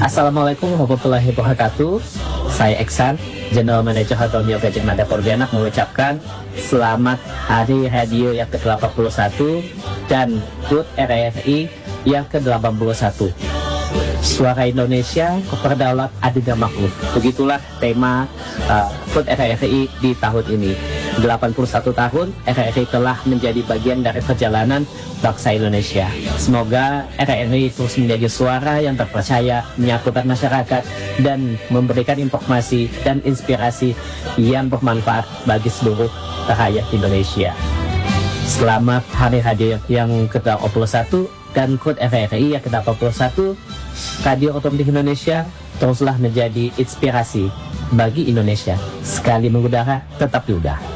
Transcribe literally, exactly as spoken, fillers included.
Assalamualaikum warahmatullahi wabarakatuh. Saya Eksan, General Manager Hotel Gajah Mada Pontianak, mengucapkan selamat Hari Radio yang ke delapan puluh satu dan H U T R I R I yang ke delapan puluh satu. Suara Indonesia, Berdaulat, Adil dan Makmur. Begitulah tema uh, H U T R I R I di tahun ini. delapan puluh satu tahun R I R I telah menjadi bagian dari perjalanan bangsa Indonesia. Semoga R I R I terus menjadi suara yang terpercaya, menyatukan masyarakat, dan memberikan informasi dan inspirasi yang bermanfaat bagi seluruh rakyat Indonesia. Selamat Hari Radio yang ke delapan puluh satu dan H U T R I R I yang ke delapan puluh satu. Radio Otomotif Indonesia teruslah menjadi inspirasi bagi Indonesia. Sekali mengudara, tetap diudah.